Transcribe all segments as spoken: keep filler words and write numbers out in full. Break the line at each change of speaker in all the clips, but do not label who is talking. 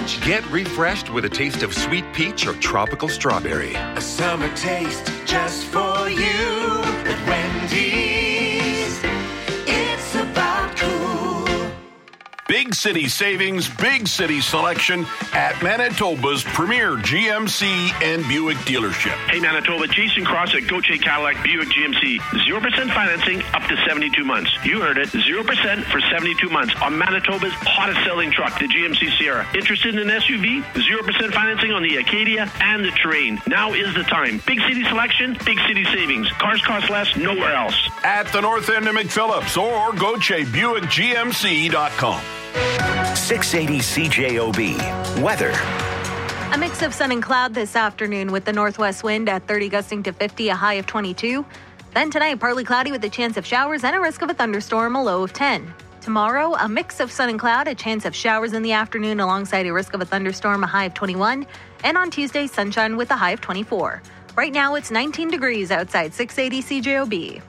Peach. Get refreshed with a taste of sweet peach or tropical strawberry.
A summer taste just for you at Wendy's. It's about cool.
Big city savings, big city selection at Manitoba's premier G M C and Buick dealership.
Hey Manitoba, Jason Cross at Gauthier Cadillac Buick G M C. zero percent financing up to seventy-two months. You heard it, zero percent for seventy-two months on Manitoba's hottest selling truck, the G M C Sierra. Interested in an S U V? zero percent financing on the Acadia and the Terrain. Now is the time. Big city selection, big city savings. Cars cost less nowhere else.
At the north end of McPhillips or Gauthier Buick G M C dot com.
six eighty C J O B. Weather.
A mix of sun and cloud this afternoon with the northwest wind at thirty gusting to fifty, a high of twenty-two. Then tonight, partly cloudy with a chance of showers and a risk of a thunderstorm, a low of ten. Tomorrow, a mix of sun and cloud, a chance of showers in the afternoon alongside a risk of a thunderstorm, a high of twenty-one. And on Tuesday, sunshine with a high of twenty-four. Right now, it's nineteen degrees outside six eighty C J O B.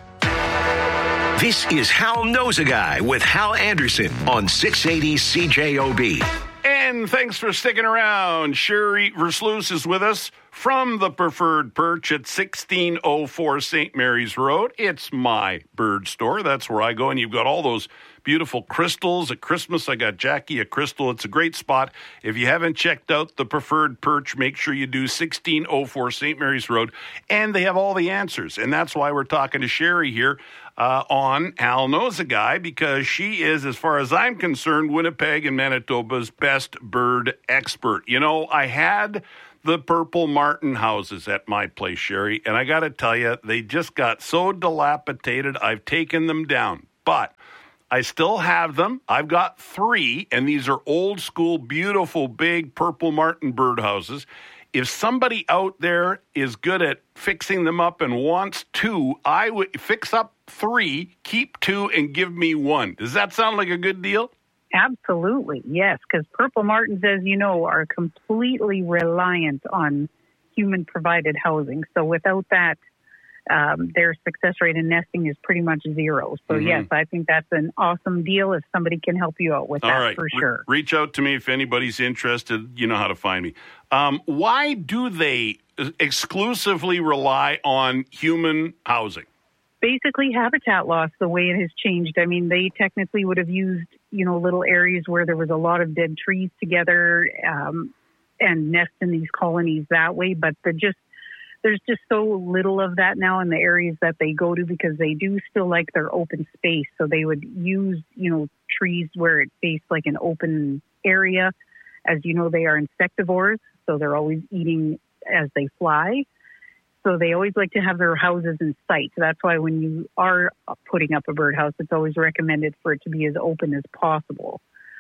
This is Hal Knows a Guy with Hal Anderson on six eighty C J O B.
And thanks for sticking around. Sherry Versluis is with us from the Preferred Perch at sixteen oh four Saint Mary's Road. It's my bird store. That's where I go, and you've got all those beautiful crystals. At Christmas, I got Jackie a crystal. It's a great spot. If you haven't checked out the Preferred Perch, make sure you do sixteen oh four Saint Mary's Road. And they have all the answers. And that's why we're talking to Sherry here uh, on Hal Knows a Guy, because she is, as far as I'm concerned, Winnipeg and Manitoba's best bird expert. You know, I had the purple martin houses at my place, Sherry, and I got to tell you, they just got so dilapidated, I've taken them down. But I still have them. I've got three, and these are old school, beautiful, big purple martin birdhouses. If somebody out there is good at fixing them up and wants two, I would fix up three, keep two, and give me one. Does that sound like a good deal?
Absolutely, yes, because purple martins, as you know, are completely reliant on human-provided housing. So without that, um, their success rate in nesting is pretty much zero. So, mm-hmm. yes, I think that's an awesome deal if somebody can help you out with
All
that,
right.
for sure.
Re- reach out to me if anybody's interested. You know how to find me. Um, why do they exclusively rely on human housing?
Basically, habitat loss, the way it has changed. I mean, they technically would have used, you know, little areas where there was a lot of dead trees together um, and nest in these colonies that way. But the just there's just so little of that now in the areas that they go to, because they do still like their open space. So they would use, you know, trees where it faced like an open area. As you know, they are insectivores, so they're always eating as they fly. So they always like to have their houses in sight. That's why when you are putting up a birdhouse, it's always recommended for it to be as open as possible.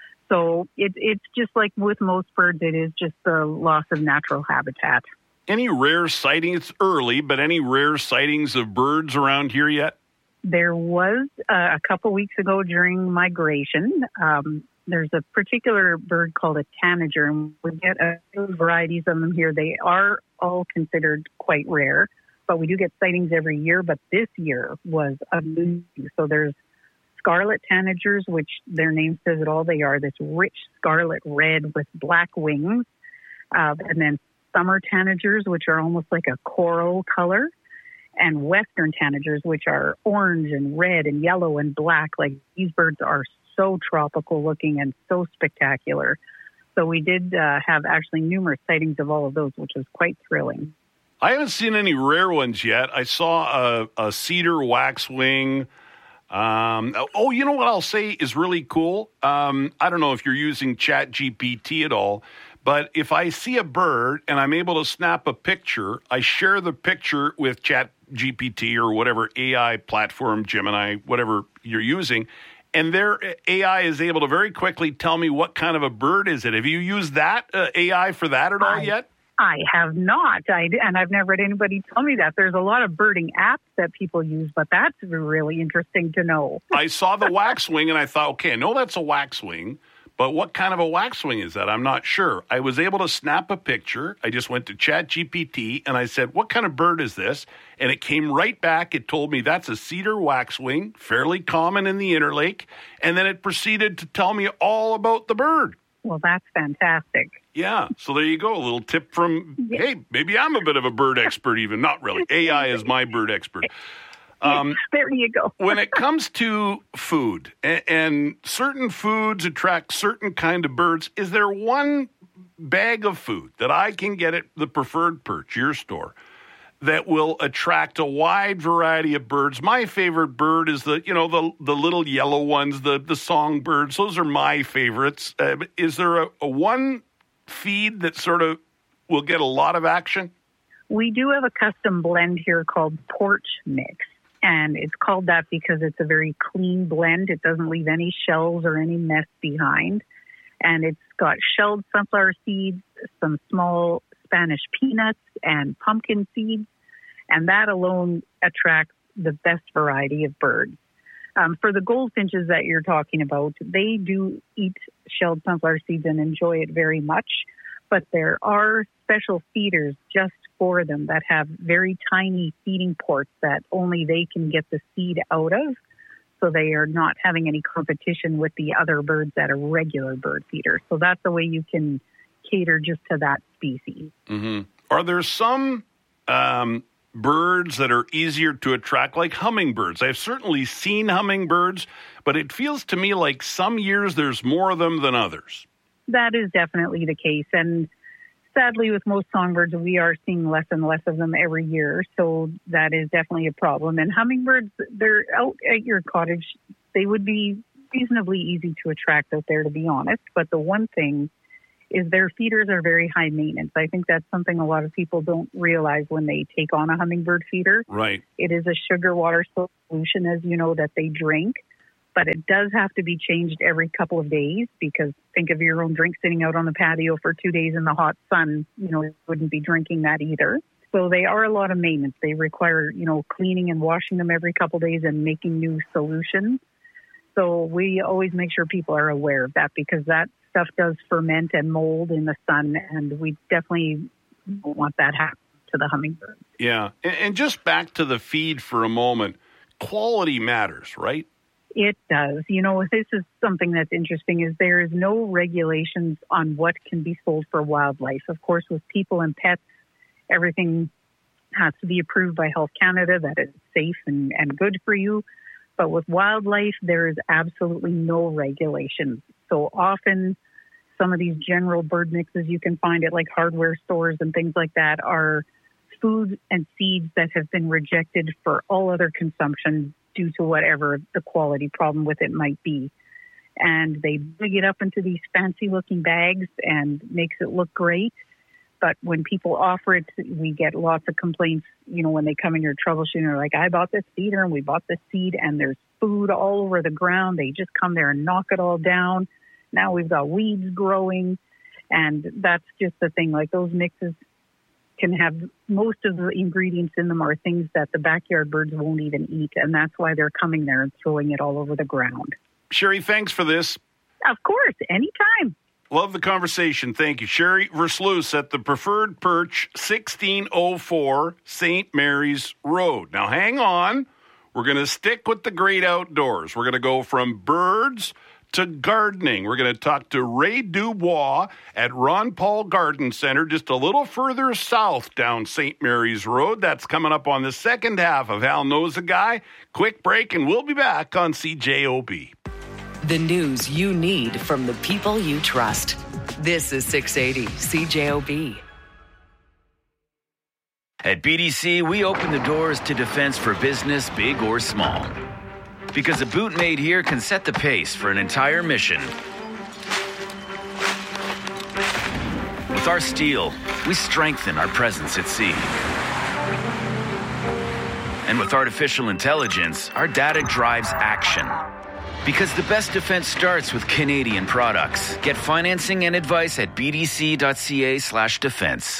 So it, it's just like with most birds, it is just the loss of natural habitat.
Any rare sightings? It's early, but any rare sightings of birds around here yet?
There was uh, a couple weeks ago during migration. Um, there's a particular bird called a tanager, and we get a few varieties of them here. They are all considered quite rare, but we do get sightings every year. But this year was amazing. So there's scarlet tanagers, which their name says it all. They are this rich scarlet red with black wings. Uh, and then summer tanagers, which are almost like a coral color. And western tanagers, which are orange and red and yellow and black. Like, these birds are so tropical looking and so spectacular. So we did uh, have actually numerous sightings of all of those, which was quite thrilling.
I haven't seen any rare ones yet. I saw a, a cedar waxwing. Um, oh, you know what I'll say is really cool? Um, I don't know if you're using Chat G P T at all, but if I see a bird and I'm able to snap a picture, I share the picture with Chat G P T or whatever A I platform, Gemini, whatever you're using, and their A I is able to very quickly tell me what kind of a bird is it. Have you used that uh, A I for that at all
I,
yet?
I have not, I, and I've never had anybody tell me that. There's a lot of birding apps that people use, but that's really interesting to know.
I saw the waxwing, and I thought, okay, I know that's a waxwing, but what kind of a waxwing is that? I'm not sure. I was able to snap a picture. I just went to Chat G P T, and I said, what kind of bird is this? And it came right back. It told me that's a cedar waxwing, fairly common in the Interlake. And then it proceeded to tell me all about the bird.
Well, that's fantastic.
Yeah. So there you go. A little tip from,
Yeah.
hey, maybe I'm a bit of a bird expert even. Not really. A I is my bird expert. Um,
there you go.
when it comes to food and, and certain foods attract certain kind of birds, is there one bag of food that I can get at the Preferred Perch, your store, that will attract a wide variety of birds? My favorite bird is the, you know, the the little yellow ones, the the songbirds. Those are my favorites. Uh, is there a, a one feed that sort of will get a lot of action?
We do have a custom blend here called Porch Mix, and it's called that because it's a very clean blend. It doesn't leave any shells or any mess behind, and it's got shelled sunflower seeds, some small Spanish peanuts, and pumpkin seeds, and that alone attracts the best variety of birds. Um, for the goldfinches that you're talking about, they do eat shelled sunflower seeds and enjoy it very much, but there are special feeders just for them that have very tiny feeding ports that only they can get the seed out of, so they are not having any competition with the other birds at a regular bird feeder. So that's the way you can cater just to that species.
Mm-hmm. Are there some um, birds that are easier to attract, like hummingbirds? I've certainly seen hummingbirds, but it feels to me like some years there's more of them than others.
That is definitely the case. And sadly, with most songbirds, we are seeing less and less of them every year. So that is definitely a problem. And hummingbirds, they're out at your cottage. They would be reasonably easy to attract out there, to be honest. But the one thing is their feeders are very high maintenance. I think that's something a lot of people don't realize when they take on a hummingbird feeder.
Right.
It is a sugar water solution, as you know, that they drink, but it does have to be changed every couple of days, because think of your own drink sitting out on the patio for two days in the hot sun. You know, you wouldn't be drinking that either. So they are a lot of maintenance. They require, you know, cleaning and washing them every couple of days and making new solutions. So we always make sure people are aware of that, because that stuff does ferment and mold in the sun, and we definitely don't want that happen to the hummingbird.
Yeah. And, and just back to the feed for a moment, quality matters, right?
It does. You know, this is something that's interesting, is there is no regulations on what can be sold for wildlife. Of course, with people and pets, everything has to be approved by Health Canada that it's safe and, and good for you. But with wildlife, there is absolutely no regulations. So often, some of these general bird mixes you can find at like hardware stores and things like that are food and seeds that have been rejected for all other consumption due to whatever the quality problem with it might be. And they dig it up into these fancy looking bags and makes it look great. But when people offer it, we get lots of complaints, you know, when they come in here troubleshooting, they're like, I bought this feeder and we bought this seed and there's food all over the ground. They just come there and knock it all down. Now we've got weeds growing. And that's just the thing. Like, those mixes can have, most of the ingredients in them are things that the backyard birds won't even eat. And that's why they're coming there and throwing it all over the ground.
Sherry, thanks for this.
Of course, anytime.
Love the conversation. Thank you. Sherry Versluis at the Preferred Perch, sixteen oh four Saint Mary's Road. Now, hang on. We're going to stick with the great outdoors. We're going to go from birds to gardening. We're going to talk to Ray Dubois at Ron Paul Garden Center, just a little further south down Saint Mary's Road. That's coming up on the second half of Hal Knows a Guy. Quick break, and we'll be back on C J O B.
The news you need from the people you trust. This is six eighty C J O B.
At B D C, we open the doors to defense for business, big or small. Because a boot made here can set the pace for an entire mission. With our steel, we strengthen our presence at sea. And with artificial intelligence, our data drives action. Because the best defense starts with Canadian products. Get financing and advice at bdc.ca slash defense.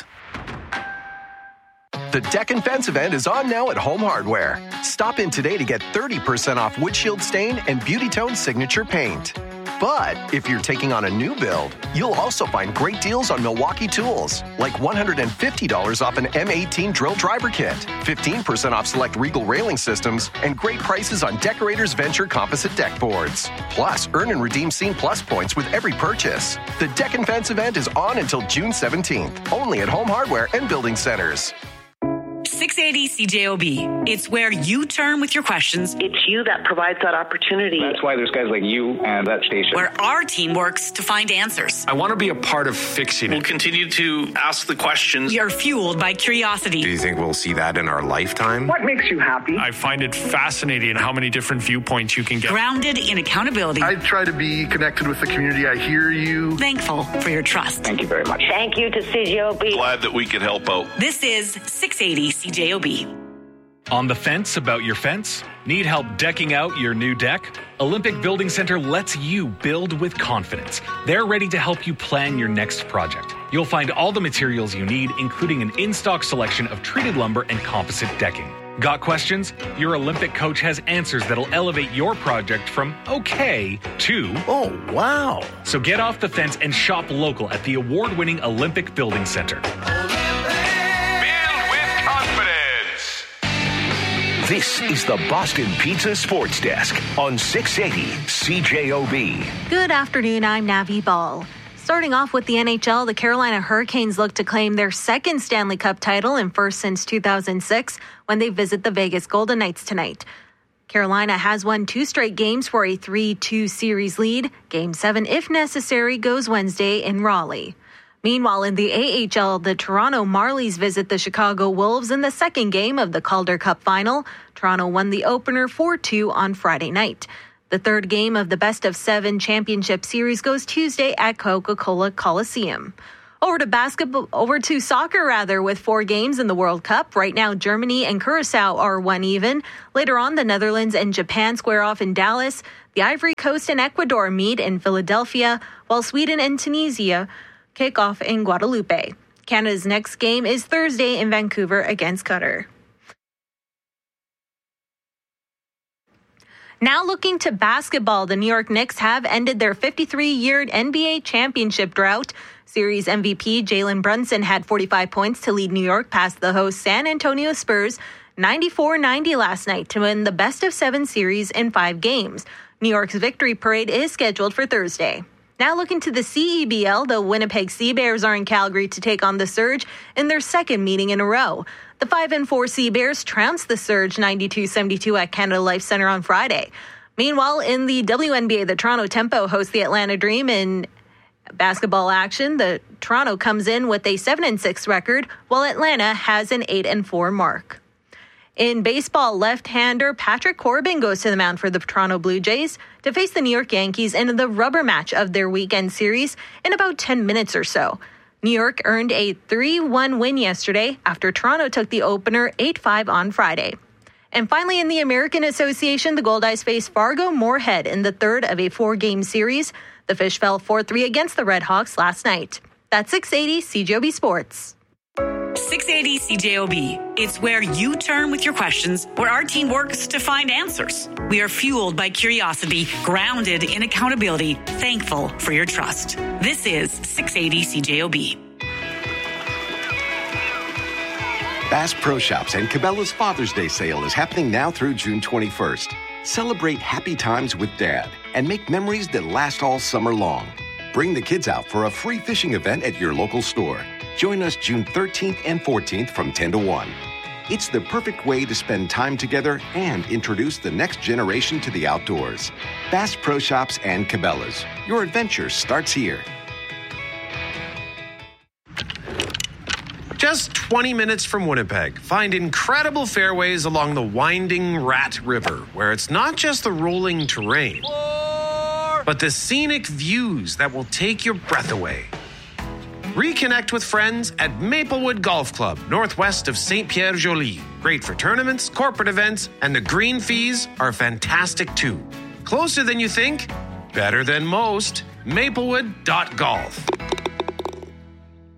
The Deck and Fence event is on now at Home Hardware. Stop in today to get thirty percent off windshield stain and Beauty Tone signature paint. But if you're taking on a new build, you'll also find great deals on Milwaukee tools, like one hundred fifty dollars off an M eighteen drill driver kit, fifteen percent off select Regal railing systems, and great prices on Decorators Venture composite deck boards. Plus, earn and redeem Scene Plus points with every purchase. The Deck and Fence event is on until June seventeenth, only at Home Hardware and Building Centers.
six eighty C J O B. It's where you turn with your questions.
It's you that provides that opportunity.
That's why there's guys like you and that station.
Where our team works to find answers.
I want to be a part of fixing it.
We'll continue to ask the questions.
We are fueled by curiosity.
Do you think we'll see that in our lifetime?
What makes you happy?
I find it fascinating how many different viewpoints you can get.
Grounded in accountability.
I try to be connected with the community. I hear you.
Thankful for your trust.
Thank you very much.
Thank you to C J O B.
Glad that we could help out.
This is six eighty C J O B.
On the fence about your fence? Need help decking out your new deck? Olympic Building Center lets you build with confidence. They're ready to help you plan your next project. You'll find all the materials you need, including an in-stock selection of treated lumber and composite decking. Got questions? Your Olympic coach has answers that'll elevate your project from okay to
oh, wow.
So get off the fence and shop local at the award-winning Olympic Building Center.
This is the Boston Pizza Sports Desk on six eighty C J O B.
Good afternoon, I'm Navi Ball. Starting off with the N H L, the Carolina Hurricanes look to claim their second Stanley Cup title and first since two thousand six when they visit the Vegas Golden Knights tonight. Carolina has won two straight games for a three two series lead. Game seven, if necessary, goes Wednesday in Raleigh. Meanwhile, in the A H L, the Toronto Marlies visit the Chicago Wolves in the second game of the Calder Cup final. Toronto won the opener four two on Friday night. The third game of the best of seven championship series goes Tuesday at Coca-Cola Coliseum. Over to basketball, over to soccer rather, with four games in the World Cup. Right now, Germany and Curacao are one even. Later on, the Netherlands and Japan square off in Dallas. The Ivory Coast and Ecuador meet in Philadelphia, while Sweden and Tunisia kick off in Guadalupe. Canada's next game is Thursday in Vancouver against Qatar. Now looking to basketball, the New York Knicks have ended their fifty-three-year N B A championship drought. Series M V P Jalen Brunson had forty-five points to lead New York past the host San Antonio Spurs ninety-four ninety last night to win the best of seven series in five games. New York's victory parade is scheduled for Thursday. Now looking to the C E B L, the Winnipeg Sea Bears are in Calgary to take on the Surge in their second meeting in a row. The five and four Sea Bears trounced the Surge ninety-two seventy-two at Canada Life Center on Friday. Meanwhile, in the W N B A, the Toronto Tempo hosts the Atlanta Dream in basketball action. The Toronto comes in with a seven and six record, while Atlanta has an eight and four mark. In baseball, left-hander Patrick Corbin goes to the mound for the Toronto Blue Jays to face the New York Yankees in the rubber match of their weekend series in about ten minutes or so. New York earned a three one win yesterday after Toronto took the opener eight five on Friday. And finally, in the American Association, the Goldeyes face Fargo Moorhead in the third of a four-game series. The Fish fell four three against the Red Hawks last night. That's six eighty C J O B Sports.
six eighty C J O B. It's where you turn with your questions, where our team works to find answers. We are fueled by curiosity, grounded in accountability, thankful for your trust. This is six eighty C J O B.
Bass Pro Shops and Cabela's Father's Day sale is happening now through June twenty-first. Celebrate happy times with Dad and make memories that last all summer long. Bring the kids out for a free fishing event at your local store. Join us June thirteenth and fourteenth from ten to one. It's the perfect way to spend time together and introduce the next generation to the outdoors. Bass Pro Shops and Cabela's. Your adventure starts here.
Just twenty minutes from Winnipeg, find incredible fairways along the winding Rat River, where it's not just the rolling terrain, but the scenic views that will take your breath away. Reconnect with friends at Maplewood Golf Club, northwest of Saint Pierre Joly. Great for tournaments, corporate events, and the green fees are fantastic too. Closer than you think, better than most. Maplewood dot golf.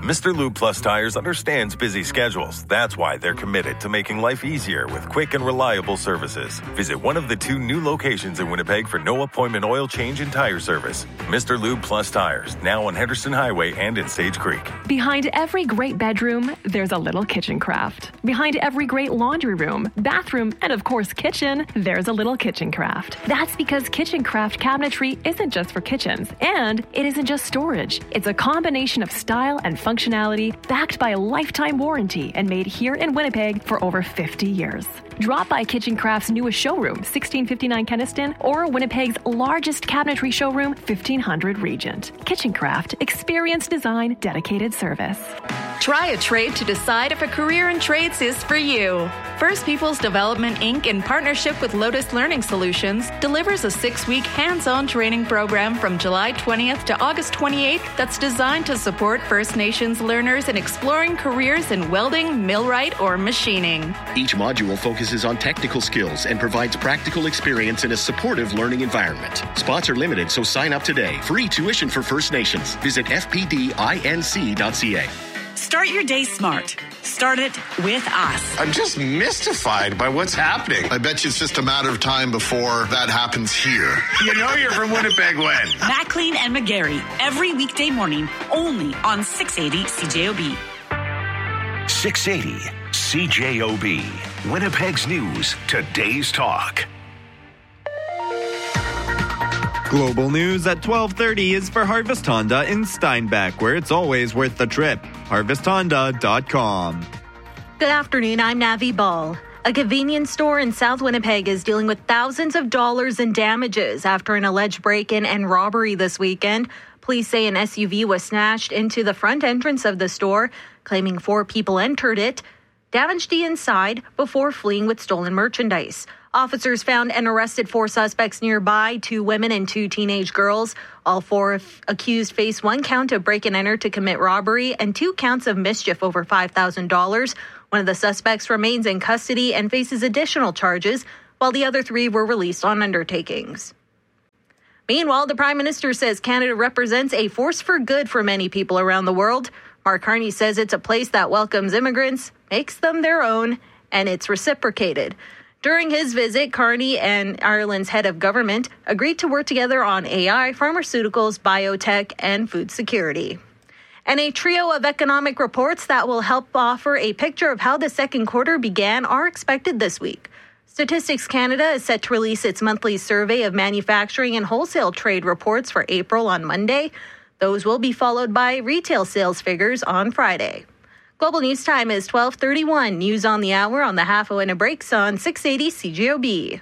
Mister Lube Plus Tires understands busy schedules. That's why they're committed to making life easier with quick and reliable services. Visit one of the two new locations in Winnipeg for no appointment oil change and tire service. Mister Lube Plus Tires, now on Henderson Highway and in Sage Creek.
Behind every great bedroom, there's a little kitchen craft. Behind every great laundry room, bathroom, and of course kitchen, there's a little kitchen craft. That's because kitchen craft cabinetry isn't just for kitchens, and it isn't just storage. It's a combination of style and functionality backed by a lifetime warranty and made here in Winnipeg for over fifty years. Drop by Kitchen Craft's newest showroom, sixteen fifty-nine Kenniston, or Winnipeg's largest cabinetry showroom, fifteen hundred Regent. Kitchen Craft, experience design, dedicated service.
Try a trade to decide if a career in trades is for you. First Peoples Development Incorporated, in partnership with Lotus Learning Solutions, delivers a six-week hands-on training program from July twentieth to August twenty-eighth that's designed to support First Nations learners in exploring careers in welding, millwright, or machining.
Each module focuses on technical skills and provides practical experience in a supportive learning environment. Spots are limited, so sign up today. Free tuition for First Nations. Visit f p d inc dot c a.
Start your day smart. Start it with us.
I'm just mystified by what's happening. I bet you it's just a matter of time before that happens here.
You know you're from Winnipeg when?
Maclean and McGarry, every weekday morning, only on six eighty C J O B.
six eighty C J O B. Winnipeg's News, today's talk.
Global news at twelve thirty is for Harvest Honda in Steinbach, where it's always worth the trip. harvest honda dot com.
Good afternoon, I'm Navi Ball. A convenience store in South Winnipeg is dealing with thousands of dollars in damages after an alleged break-in and robbery this weekend. Police say an S U V was snatched into the front entrance of the store, claiming four people entered it, damaged the inside before fleeing with stolen merchandise. Officers found and arrested four suspects nearby, two women and two teenage girls. All four accused face one count of break and enter to commit robbery and two counts of mischief over five thousand dollars. One of the suspects remains in custody and faces additional charges, while the other three were released on undertakings. Meanwhile, the Prime Minister says Canada represents a force for good for many people around the world. Mark Carney says it's a place that welcomes immigrants, makes them their own, and it's reciprocated. During his visit, Carney and Ireland's head of government agreed to work together on A I, pharmaceuticals, biotech, and food security. And a trio of economic reports that will help offer a picture of how the second quarter began are expected this week. Statistics Canada is set to release its monthly survey of manufacturing and wholesale trade reports for April on Monday. Those will be followed by retail sales figures on Friday. Global News Time is twelve thirty-one. News on the hour on the half hour and a breaks on six eighty C J O B.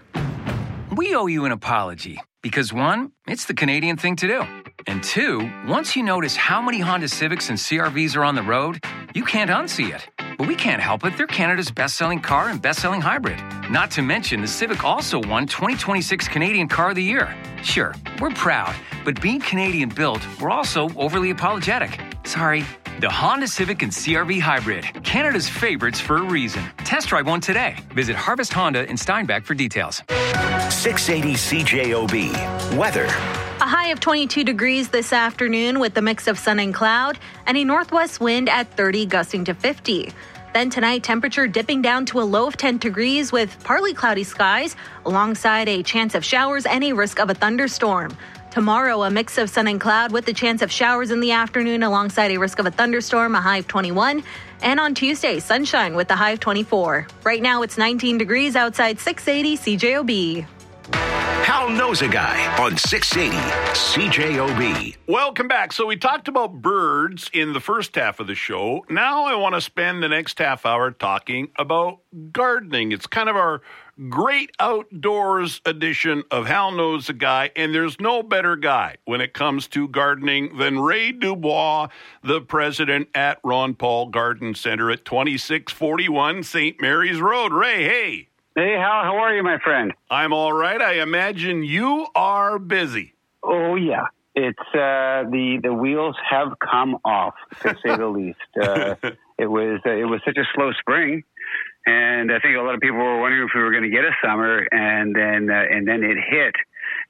We owe you an apology because, one, it's the Canadian thing to do. And two, once you notice how many Honda Civics and C R Vs are on the road, you can't unsee it. But we can't help it. They're Canada's best-selling car and best-selling hybrid. Not to mention, the Civic also won twenty twenty-six Canadian Car of the Year. Sure, we're proud, but being Canadian-built, we're also overly apologetic. Sorry. The Honda Civic and C R V Hybrid, Canada's favorites for a reason. Test drive one today. Visit Harvest Honda in Steinbach for details.
six eighty C J O B. Weather.
A high of twenty-two degrees this afternoon with a mix of sun and cloud and a northwest wind at thirty, gusting to fifty. Then tonight, temperature dipping down to a low of ten degrees with partly cloudy skies alongside a chance of showers and a risk of a thunderstorm. Tomorrow, a mix of sun and cloud with the chance of showers in the afternoon alongside a risk of a thunderstorm, a high of twenty-one. And on Tuesday, sunshine with a high of twenty-four. Right now, it's nineteen degrees outside six eighty C J O B.
Hal knows a guy on six eighty C J O B.
Welcome back. So we talked about birds in the first half of the show. Now I want to spend the next half hour talking about gardening. It's kind of our great outdoors edition of Hal Knows a Guy, and there's no better guy when it comes to gardening than Ray Dubois, the president at Ron Paul Garden Center at twenty-six forty-one Saint Mary's Road. Ray, hey.
Hey, Hal, how are you, my friend?
I'm all right. I imagine you are busy.
Oh, yeah. It's uh, the the wheels have come off, to say the least. Uh, it was uh, it was such a slow spring, and I think a lot of people were wondering if we were going to get a summer, and then uh, and then it hit,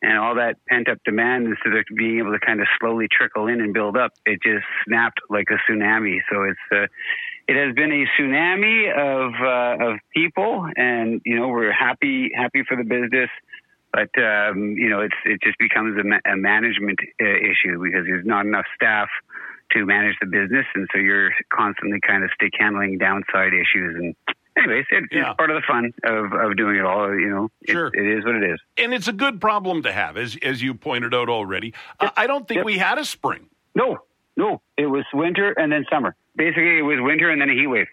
And all that pent-up demand, instead of being able to kind of slowly trickle in and build up, it just snapped like a tsunami. So it's uh, it has been a tsunami of uh, of people, and you know we're happy happy for the business, but um, you know it's it just becomes a, ma- a management uh, issue because there's not enough staff to manage the business, and so you're constantly kind of stick handling downside issues and. Anyways, it, yeah. it's part of the fun of, of doing it all. You know, it,
sure.
it is what it is.
And it's a good problem to have, as as you pointed out already. Yep. I don't think yep. we had a spring.
No, no. It was winter and then summer. Basically, it was winter and then a heat wave.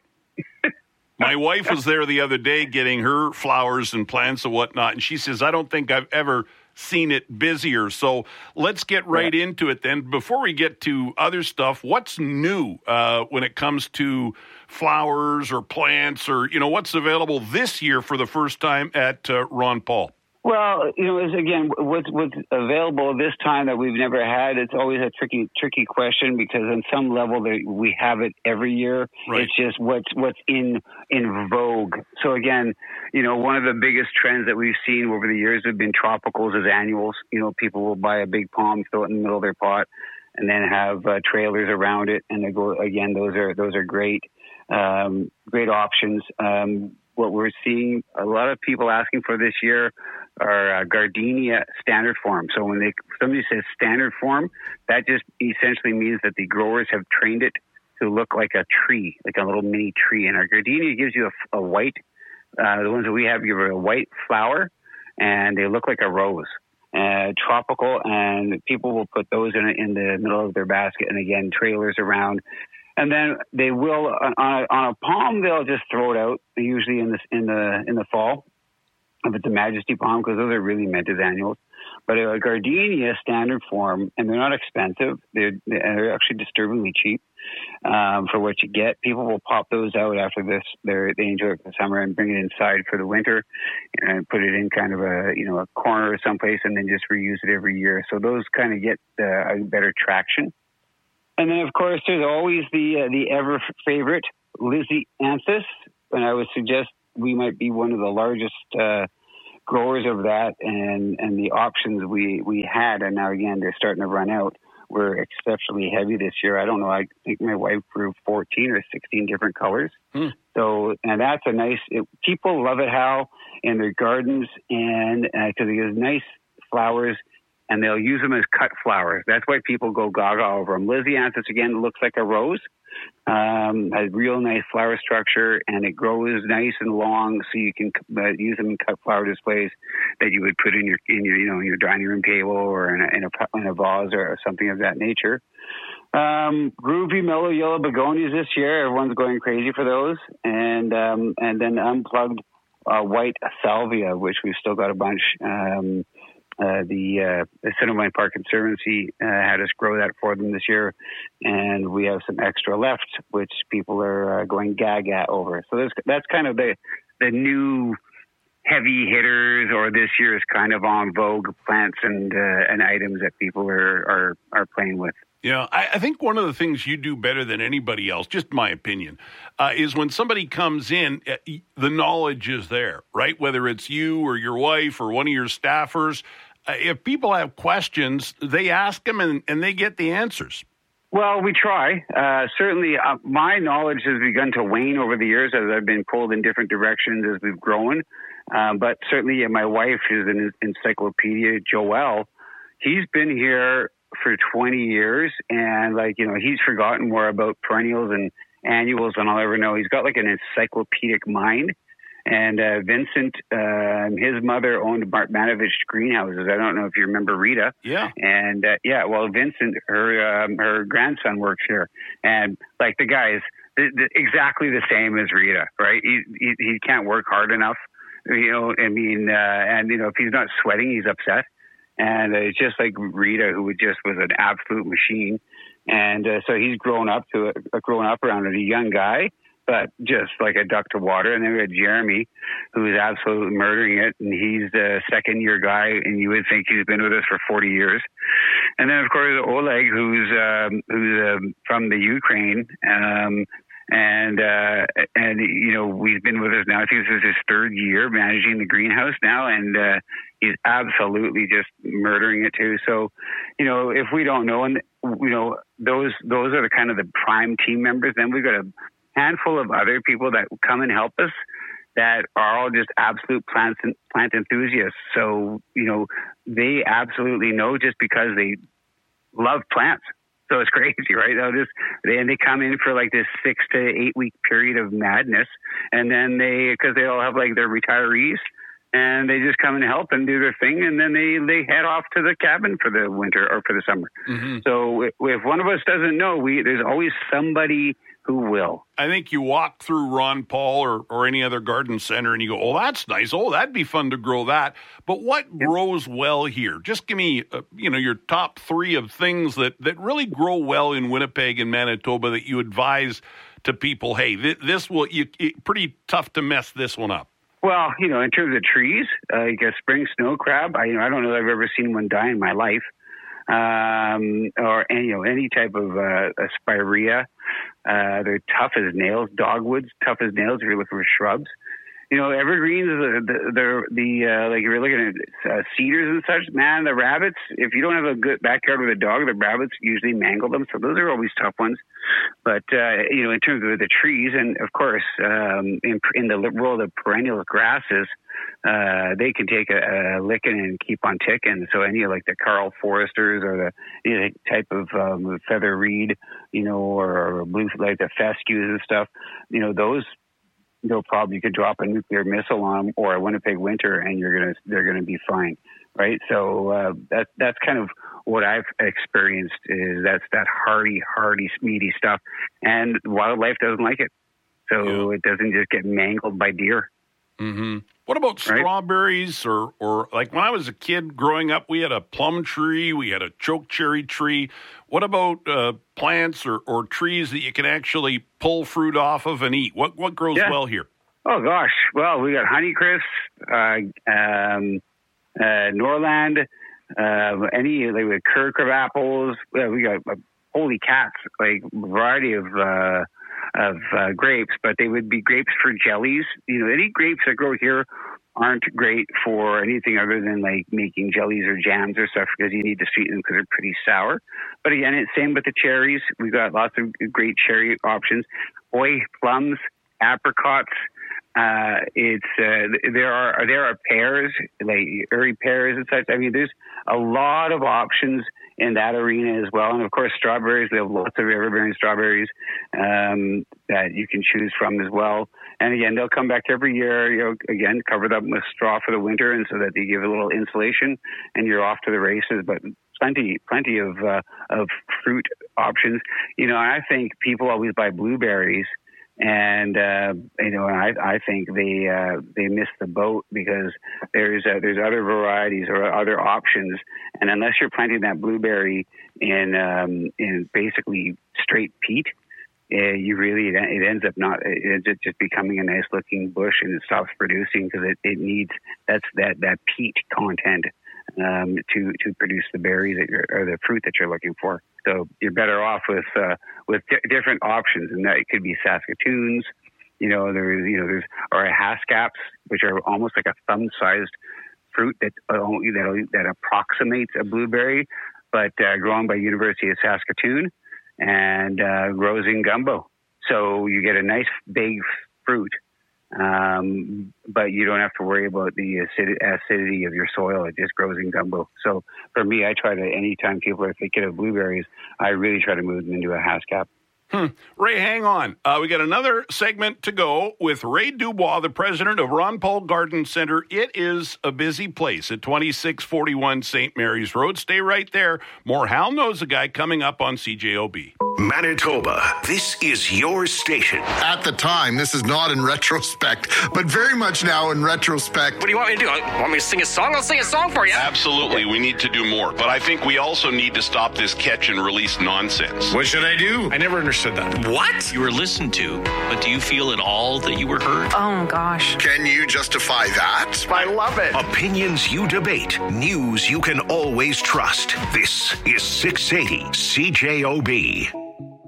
My wife was there the other day getting her flowers and plants and whatnot, and she says, I don't think I've ever seen it busier. So let's get right yeah. into it then. Before we get to other stuff, what's new uh, when it comes to flowers or plants or, you know, what's available this year for the first time at uh, Ron Paul?
Well, you know, is again, what's what's available this time that we've never had. It's always a tricky, tricky question because on some level we have it every year. Right. It's just what's what's in in vogue. So again, you know, one of the biggest trends that we've seen over the years have been tropicals as annuals. You know, people will buy a big palm, throw it in the middle of their pot, and then have uh, trailers around it. And they go again. Those are those are great, um, great options. Um, what we're seeing, a lot of people asking for this year are uh, gardenia standard form. So when they somebody says standard form, that just essentially means that the growers have trained it to look like a tree, like a little mini tree. And our gardenia gives you a, a white, uh, the ones that we have give a white flower, and they look like a rose. Uh, tropical, and people will put those in in the middle of their basket, and again, trailers around. And then they will on a, on a palm, they'll just throw it out. Usually in the in the in the fall, if it's a Majesty palm, because those are really meant as annuals. But a gardenia standard form, and they're not expensive. They're they're actually disturbingly cheap um, for what you get. People will pop those out after this. They they enjoy it for the summer and bring it inside for the winter, and put it in kind of a you know a corner or someplace, and then just reuse it every year. So those kind of get uh, a better traction. And then, of course, there's always the uh, the ever favorite Lizzie Anthus, and I would suggest we might be one of the largest uh, growers of that. And, and the options we, we had, and now again they're starting to run out, were exceptionally heavy this year. I don't know. I think my wife grew fourteen or sixteen different colors. Hmm. So, and that's a nice. It, people love it, Hal, in their gardens, and because uh, it gives nice flowers. And they'll use them as cut flowers. That's why people go gaga over them. Lizzie Anthus, again, looks like a rose. Um, has real nice flower structure, and it grows nice and long, so you can uh, use them in cut flower displays that you would put in your, in your, you know, your dining room table or in a, in a, in a vase or something of that nature. Um, groovy mellow yellow begonias this year. Everyone's going crazy for those, and um, and then unplugged uh, white salvia, which we've still got a bunch. Um, Uh, the uh, the Cinnamon Park Conservancy uh, had us grow that for them this year, and we have some extra left, which people are uh, going gaga over. So that's, that's kind of the the new heavy hitters, or this year's kind of en vogue plants and uh, and items that people are are, are playing with.
Yeah, I, I think one of the things you do better than anybody else, just my opinion, uh, is when somebody comes in, uh, the knowledge is there, right? Whether it's you or your wife or one of your staffers, uh, if people have questions, they ask them and, and they get the answers.
Well, we try. Uh, certainly, uh, my knowledge has begun to wane over the years as I've been pulled in different directions as we've grown. Um, but certainly, uh, my wife is an encyclopedia, Joelle. He's been here for twenty years, and like, you know, he's forgotten more about perennials and annuals than I'll ever know. He's got like an encyclopedic mind. And uh, Vincent, uh, his mother owned Bartmanovich greenhouses. I don't know if you remember Rita.
Yeah.
And uh, yeah, well, Vincent, her um, her grandson works here, and like the guy is th- th- exactly the same as Rita, right? He, he he can't work hard enough, you know. I mean, uh, and you know, if he's not sweating, he's upset. And uh, it's just like Rita, who just was an absolute machine. And uh, so he's grown up to a, grown up around it, a young guy, but just like a duck to water. And then we had Jeremy, who is absolutely murdering it. And he's the second year guy, and you would think he's been with us for forty years. And then, of course, Oleg, who's um, who's um, from the Ukraine, um, And, uh, and, you know, he's been with us now. I think this is his third year managing the greenhouse now. And, uh, he's absolutely just murdering it too. So, you know, if we don't know, and, you know, those, those are the kind of the prime team members. Then we've got a handful of other people that come and help us that are all just absolute plant, plant enthusiasts. So, you know, they absolutely know just because they love plants. So it's crazy, right? They'll just, they, and they come in for like this six to eight week period of madness. And then they, cause they all have like their retirees and they just come and help and do their thing. And then they, they head off to the cabin for the winter or for the summer. Mm-hmm. So if, if one of us doesn't know, we, there's always somebody who will.
I think you walk through Ron Paul or, or any other garden center and you go, oh, that's nice. Oh, that'd be fun to grow that. But what yep. grows well here? Just give me, uh, you know, your top three of things that, that really grow well in Winnipeg and Manitoba that you advise to people, hey, th- this will, you, it, pretty tough to mess this one up.
Well, you know, in terms of trees, uh, like a spring snow crab, I, you know, I don't know if I've ever seen one die in my life. Um, or any, you know, any type of uh, a spirea. Uh, they're tough as nails. Dogwoods, tough as nails if you're looking for shrubs. You know, evergreens, the, the, the, the uh, like if you're looking at uh, cedars and such, man, the rabbits, if you don't have a good backyard with a dog, the rabbits usually mangle them. So those are always tough ones. But, uh, you know, in terms of the trees, and of course, um, in, in the world of perennial grasses, uh, they can take a, a licking and keep on ticking. So any of like the Carl Foresters or the, you know, type of um, feather reed, you know, or, or blue, like the fescues and stuff, you know, those, no problem. You could drop a nuclear missile on them or a Winnipeg winter, and you're gonna they're gonna be fine, right? So uh, that that's kind of what I've experienced. Is that's that hardy, hardy, meaty stuff, and wildlife doesn't like it, so yeah. it doesn't just get mangled by deer.
Mm-hmm. What about right? strawberries, or or like when I was a kid growing up, we had a plum tree, we had a chokecherry tree. What about uh, plants or, or trees that you can actually pull fruit off of and eat? What what grows yeah. well here?
Oh gosh, well we got honeycrisp, uh, um, uh, Norland, uh, any like with Kerr crab apples. Uh, we got uh, holy cats, like variety of. Uh, of uh, grapes, but they would be grapes for jellies. You know, any grapes that grow here aren't great for anything other than like making jellies or jams or stuff because you need to sweeten them because they're pretty sour. But again, it's same with the cherries. We've got lots of great cherry options. Boy, plums, apricots. Uh, it's uh, there are there are pears, like early pears and such. I mean, there's a lot of options in that arena as well. And of course, strawberries, we have lots of river-bearing strawberries um, that you can choose from as well. And again, they'll come back every year, you know, again, covered up with straw for the winter and so that they give a little insulation and you're off to the races. But plenty, plenty of, uh, of fruit options. You know, I think people always buy blueberries. And, uh, you know, I, I think they, uh, they miss the boat because there's, uh, there's other varieties or other options. And unless you're planting that blueberry in, um, in basically straight peat, uh, you really, it ends up not, it's just becoming a nice looking bush and it stops producing because it, it needs, that's that, that peat content. Um, to to produce the berries that you're, or the fruit that you're looking for. So you're better off with uh, with di- different options, and that it could be Saskatoons. You know, there's you know there's or haskaps, which are almost like a thumb-sized fruit that uh, that that approximates a blueberry, but uh, grown by University of Saskatoon and uh, grows in gumbo. So you get a nice big fruit. Um, but you don't have to worry about the acid- acidity of your soil. It just grows in gumbo. So for me, I try to, anytime people are thinking of blueberries, I really try to move them into a haskap.
Hmm. Ray, hang on. Uh, we got another segment to go with Ray Dubois, the president of Ron Paul Garden Center. It is a busy place at twenty-six forty-one Saint Mary's Road. Stay right there. More Hal Knows a Guy coming up on C J O B.
Manitoba, this is your station.
At the time, this is not in retrospect, but very much now in retrospect.
What do you want me to do? Want me to sing a song? I'll sing a song for you.
Absolutely. We need to do more. But I think we also need to stop this catch and release nonsense.
What should I do?
I never understood that.
What?
You were listened to, but do you feel at all that you were heard?
Oh, gosh.
Can you justify that?
I love it.
Opinions you debate. News you can always trust. This is six eighty C J O B.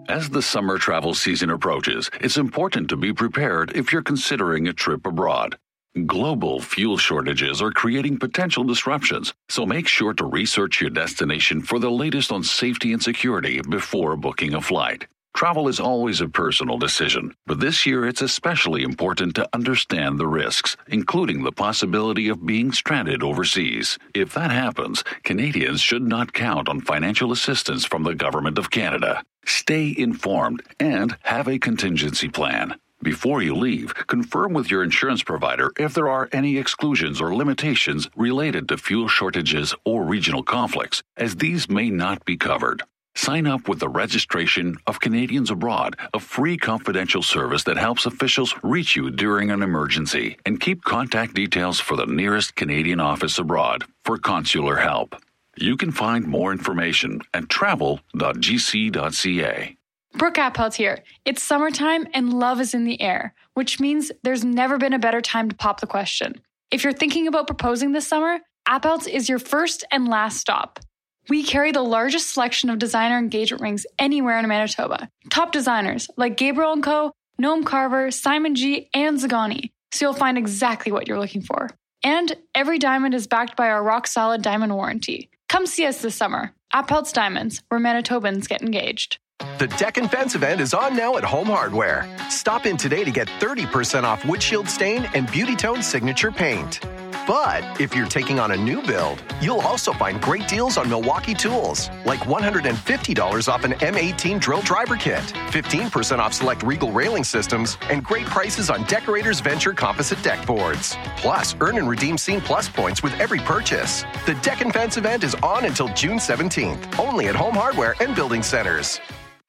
As the summer travel season approaches, it's important to be prepared if you're considering a trip abroad. Global fuel shortages are creating potential disruptions, so make sure to research your destination for the latest on safety and security before booking a flight. Travel is always a personal decision, but this year it's especially important to understand the risks, including the possibility of being stranded overseas. If that happens, Canadians should not count on financial assistance from the Government of Canada. Stay informed and have a contingency plan. Before you leave, confirm with your insurance provider if there are any exclusions or limitations related to fuel shortages or regional conflicts, as these may not be covered. Sign up with the Registration of Canadians Abroad, a free confidential service that helps officials reach you during an emergency, and keep contact details for the nearest Canadian office abroad for consular help. You can find more information at travel dot g c dot c a.
Brooke Appelt here. It's summertime and love is in the air, which means there's never been a better time to pop the question. If you're thinking about proposing this summer, Appelt's is your first and last stop. We carry the largest selection of designer engagement rings anywhere in Manitoba. Top designers like Gabriel and Co., Noam Carver, Simon G., and Zagani, so you'll find exactly what you're looking for. And every diamond is backed by our rock-solid diamond warranty. Come see us this summer. Appelt's Diamonds, where Manitobans get engaged.
The Deck and Fence event is on now at Home Hardware. Stop in today to get thirty percent off Windshield Stain and Beauty Tone Signature Paint. But if you're taking on a new build, you'll also find great deals on Milwaukee tools, like one hundred fifty dollars off an M eighteen drill driver kit, fifteen percent off select Regal railing systems, and great prices on Decorators Venture composite deck boards. Plus, earn and redeem Scene Plus points with every purchase. The Deck and Fence event is on until June seventeenth, only at Home Hardware and Building Centers.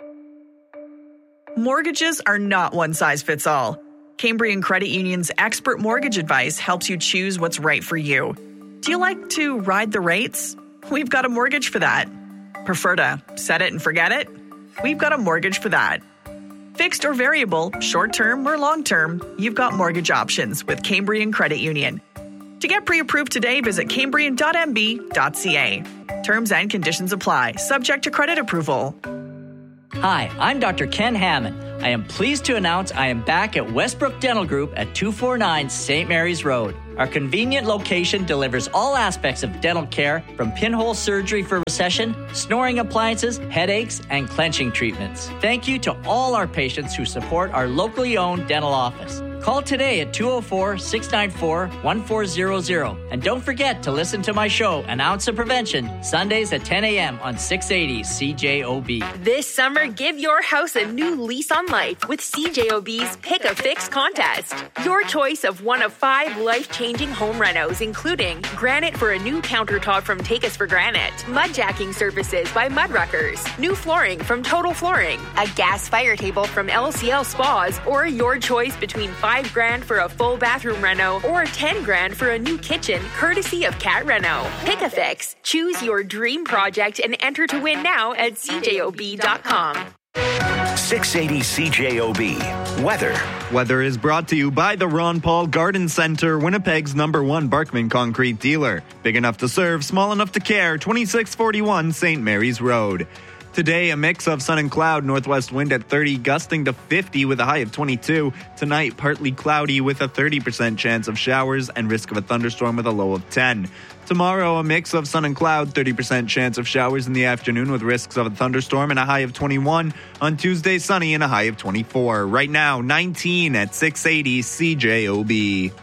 Mortgages are not one size fits all. Cambrian Credit Union's expert mortgage advice helps you choose what's right for you. Do you like to ride the rates? We've got a mortgage for that. Prefer to set it and forget it? We've got a mortgage for that. Fixed or variable, short-term or long-term, you've got mortgage options with Cambrian Credit Union. To get pre-approved today, visit cambrian dot m b dot c a. Terms and conditions apply, subject to credit approval.
Hi, I'm Doctor Ken Hammond. I am pleased to announce I am back at Westbrook Dental Group at two forty-nine Saint Mary's Road. Our convenient location delivers all aspects of dental care, from pinhole surgery for recession, snoring appliances, headaches, and clenching treatments. Thank you to all our patients who support our locally owned dental office. Call today at two oh four, six nine four, one four zero zero. And don't forget to listen to my show, An Ounce of Prevention, Sundays at ten a.m. on six eighty C J O B.
This summer, give your house a new lease on life with C J O B's Pick a Fix contest. Your choice of one of five life-changing home renos, including granite for a new countertop from Take Us for Granite, mudjacking services by Mudruckers, new flooring from Total Flooring, a gas fire table from L C L Spas, or your choice between five grand for a full bathroom reno or ten grand for a new kitchen, courtesy of Cat Reno. Pick a Fix. Choose your dream project and enter to win now at c j o b dot com.
six eighty C J O B. Weather.
Weather is brought to you by the Ron Paul Garden Center, Winnipeg's number one Barkman concrete dealer. Big enough to serve, small enough to care. twenty-six forty-one Saint Mary's Road. Today, a mix of sun and cloud, northwest wind at thirty, gusting to fifty with a high of twenty-two. Tonight, partly cloudy with a thirty percent chance of showers and risk of a thunderstorm with a low of ten. Tomorrow, a mix of sun and cloud, thirty percent chance of showers in the afternoon with risks of a thunderstorm and a high of twenty-one. On Tuesday, sunny and a high of twenty-four. Right now, nineteen at six eighty C J O B.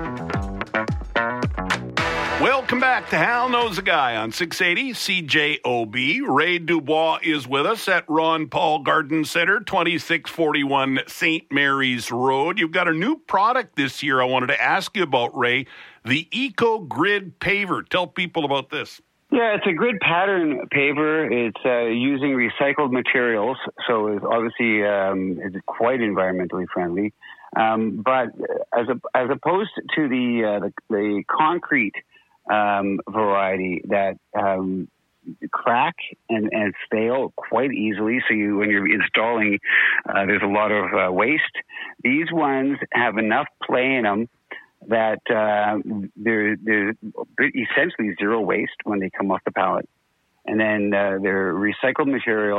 Welcome back to Hal Knows a Guy on six eighty C J O B. Ray Dubois is with us at Ron Paul Garden Center, twenty-six forty-one Saint Mary's Road. You've got a new product this year I wanted to ask you about, Ray, the Eco Grid Paver. Tell people about this.
Yeah, it's a grid pattern paver. It's uh, using recycled materials, so it's obviously um, it's quite environmentally friendly. Um, but as a, as opposed to the uh, the, the concrete Um, variety that um, crack and, and fail quite easily. So you, when you're installing, uh, there's a lot of uh, waste. These ones have enough play in them that uh, they're, they're essentially zero waste when they come off the pallet. And then uh, they're recycled material.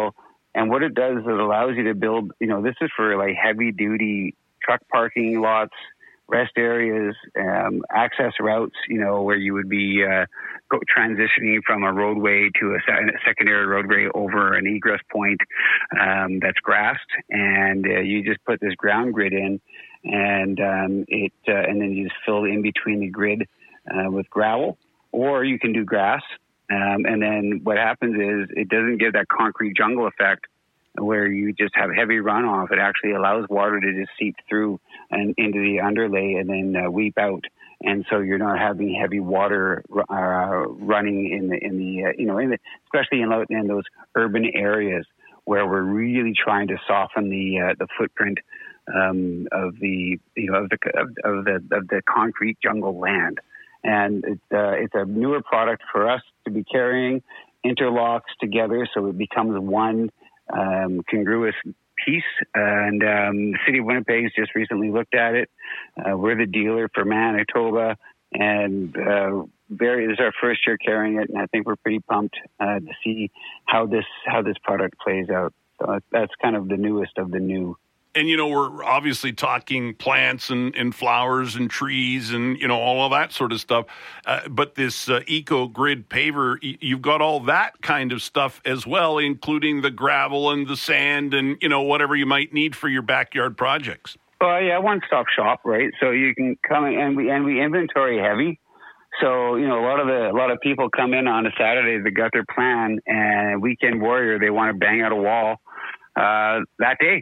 And what it does is it allows you to build, you know, this is for like heavy duty truck parking lots, rest areas, um, access routes, you know, where you would be uh, go, transitioning from a roadway to a, se- a secondary roadway over an egress point um, that's grassed, and uh, you just put this ground grid in, and um, it, uh, and then you just fill in between the grid uh, with gravel, or you can do grass, um, and then what happens is it doesn't give that concrete jungle effect where you just have heavy runoff. It actually allows water to just seep through and into the underlay and then uh, weep out. And so you're not having heavy water uh, running in the, in the uh, you know, in the, especially in, in those urban areas where we're really trying to soften the uh, the footprint um, of the, you know, of the, of, of the, of the concrete jungle land. And it's, uh, it's a newer product for us to be carrying, interlocks together so it becomes one Um, congruous piece, and um, the City of Winnipeg has just recently looked at it. Uh, we're the dealer for Manitoba, and uh, very, this is our first year carrying it, and I think we're pretty pumped uh, to see how this how this product plays out. So that's kind of the newest of the new.
And, you know, we're obviously talking plants and, and flowers and trees and, you know, all of that sort of stuff. Uh, but this uh, eco-grid paver, y- you've got all that kind of stuff as well, including the gravel and the sand and, you know, whatever you might need for your backyard projects.
Well, yeah, one-stop shop, right? So you can come in and we, and we inventory heavy. So, you know, a lot of the, a lot of people come in on a Saturday, they got their plan, and weekend warrior, they want to bang out a wall uh, that day.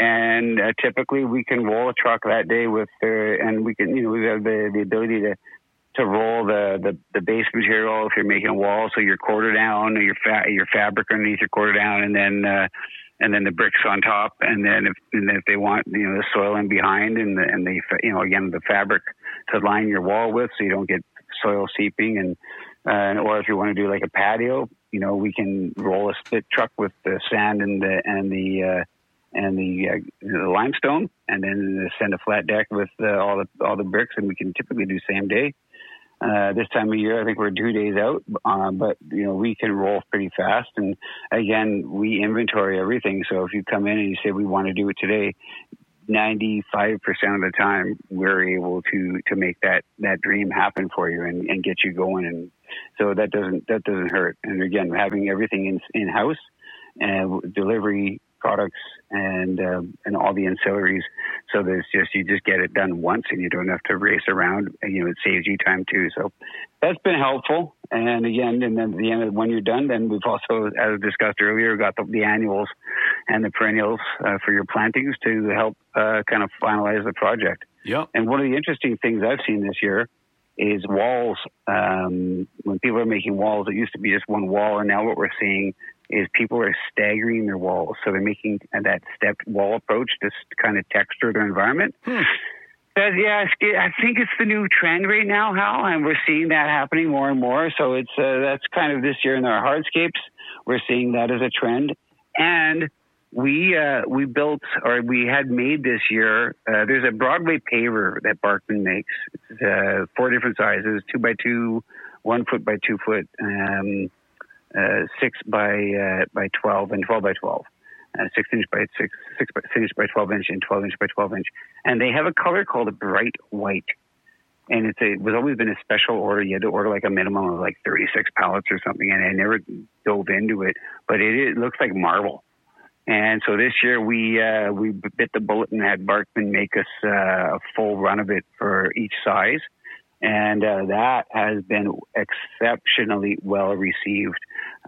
And uh, typically we can roll a truck that day with, uh, and we can, you know, we have the, the ability to, to roll the, the, the base material if you're making a wall. So your quarter down, your fa- your fabric underneath your quarter down, and then, uh, and then the bricks on top. And then if, and if they want, you know, the soil in behind and the, and the, you know, again, the fabric to line your wall with so you don't get soil seeping. And, uh, or if you want to do like a patio, you know, we can roll a split truck with the sand and the, and the, uh, and the, uh, the limestone, and then send a flat deck with uh, all the all the bricks, and we can typically do same day. Uh, this time of year, I think we're two days out, uh, but you know we can roll pretty fast. And again, we inventory everything. So if you come in and you say we want to do it today, ninety-five percent of the time we're able to to make that that dream happen for you and, and get you going. And so that doesn't that doesn't hurt. And again, having everything in in house and uh, delivery products and uh, and all the ancillaries, so there's just you just get it done once and you don't have to race around. You know, it saves you time too. So that's been helpful. And again, and then at the end of when you're done, then we've also, as discussed earlier, got the, the annuals and the perennials uh, for your plantings to help uh, kind of finalize the project.
Yeah.
And one of the interesting things I've seen this year is walls. Um, when people are making walls, it used to be just one wall, and now what we're seeing is people are staggering their walls. So they're making that stepped wall approach to kind of texture their environment.
Hmm.
Uh, yeah, I think it's the new trend right now, Hal, and we're seeing that happening more and more. So it's uh, that's kind of this year in our hardscapes. We're seeing that as a trend. And we uh, we built, or we had made this year, uh, there's a Broadway paver that Barkman makes. It's uh, four different sizes, two by two, one foot by two foot, um, uh, six by uh, by twelve, and twelve by twelve. Uh, six inch by six, six by six inch by twelve inch, and twelve inch by twelve inch, and they have a color called a bright white. And it's a, it was always been a special order. You had to order like a minimum of like thirty-six pallets or something, and I never dove into it. But it, it looks like marble. And so this year we uh, we bit the bullet and had Barkman make us uh, a full run of it for each size. And uh, that has been exceptionally well received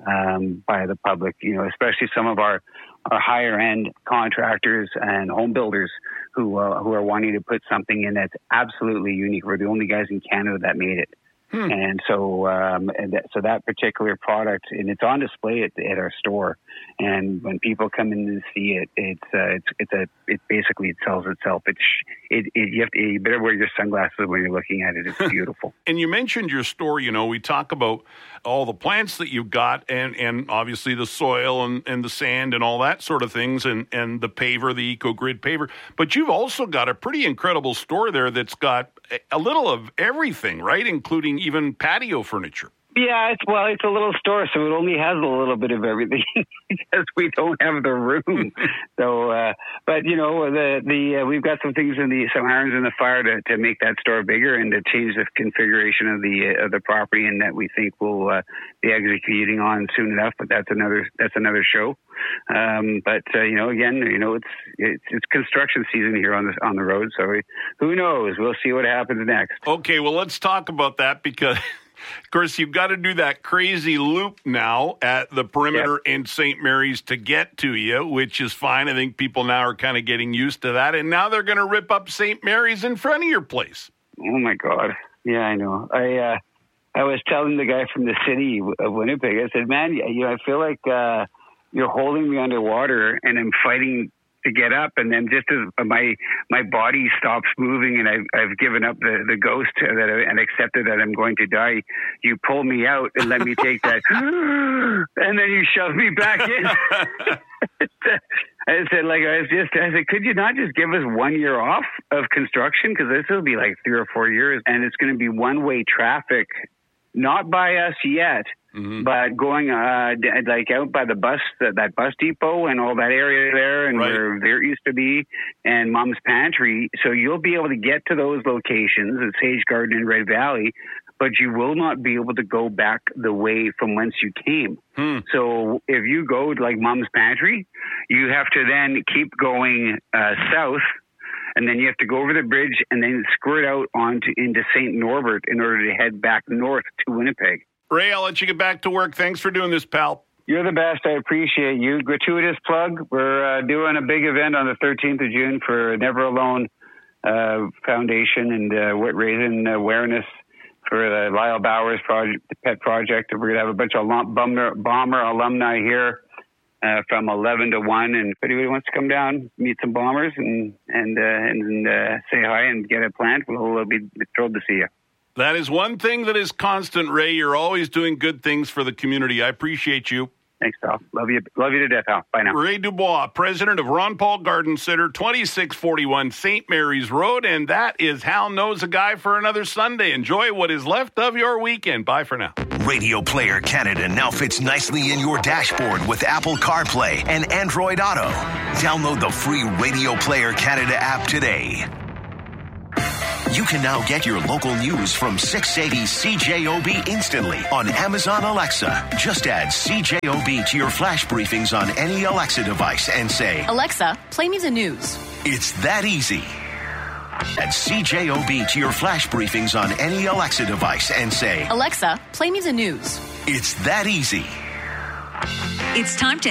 um, by the public, you know, especially some of our, our higher end contractors and home builders who uh, who are wanting to put something in that's absolutely unique. We're the only guys in Canada that made it. Hmm. And so, um, and that, so that particular product, and it's on display at, at our store. And when people come in and see it, it's uh, it's it's a it basically it sells itself. It's it, it you have to you better wear your sunglasses when you're looking at it. It's beautiful.
And you mentioned your store. You know, we talk about all the plants that you've got, and, and obviously the soil and, and the sand and all that sort of things, and, and the paver, the eco-grid paver. But you've also got a pretty incredible store there that's got a little of everything, right? Including even patio furniture.
Yeah, it's well, it's a little store, so it only has a little bit of everything because we don't have the room. So, uh, but you know, the the uh, we've got some things in the some irons in the fire to, to make that store bigger and to change the configuration of the uh, of the property, and that we think we'll uh, be executing on soon enough. But that's another that's another show. Um, but uh, you know, again, you know, it's it's it's construction season here on the on the road, so we, who knows? We'll see what happens next.
Okay, well, let's talk about that because. Of course, you've got to do that crazy loop now at the perimeter yep. in Saint Mary's to get to you, which is fine. I think people now are kind of getting used to that. And now they're going to rip up Saint Mary's in front of your place.
Oh, my God. Yeah, I know. I uh, I was telling the guy from the city of Winnipeg, I said, man, you know, I feel like uh, you're holding me underwater and I'm fighting to get up, and then just as my my body stops moving and I've, I've given up the, the ghost that I, and accepted that I'm going to die, you pull me out and let me take that, and then you shove me back in. I said, like, I was just, I said, could you not just give us one year off of construction? Because this will be like three or four years, and it's going to be one-way traffic, not by us yet. Mm-hmm. But going uh, like out by the bus, that, that bus depot and all that area there, and right. where there used to be, and Mom's Pantry. So you'll be able to get to those locations at Sage Garden and Red Valley, but you will not be able to go back the way from whence you came. Hmm. So if you go to like Mom's Pantry, you have to then keep going uh, south. And then you have to go over the bridge and then squirt out onto into Saint Norbert in order to head back north to Winnipeg.
Ray, I'll let you get back to work. Thanks for doing this, pal.
You're the best. I appreciate you. Gratuitous plug. We're uh, doing a big event on the thirteenth of June for Never Alone uh, Foundation, and uh, we're raising awareness for the Lyle Bowers project, the Pet Project. We're going to have a bunch of bomber, bomber alumni here uh, from eleven to one. And if anybody wants to come down, meet some bombers and and uh, and uh, say hi and get a plant, we'll be thrilled to see you.
That is one thing that is constant, Ray. You're always doing good things for the community. I appreciate you.
Thanks, pal. Love you. Love you to death, pal. Bye now.
Ray Dubois, president of Ron Paul Garden Center, twenty-six forty-one Saint Mary's Road. And that is Hal Knows a Guy for another Sunday. Enjoy what is left of your weekend. Bye for now.
Radio Player Canada now fits nicely in your dashboard with Apple CarPlay and Android Auto. Download the free Radio Player Canada app today. You can now get your local news from six eighty C J O B instantly on Amazon Alexa. Just add C J O B to your flash briefings on any Alexa device and say,
Alexa, play me the news.
It's that easy. Add C J O B to your flash briefings on any Alexa device and say,
Alexa, play me the news.
It's that easy.
It's time to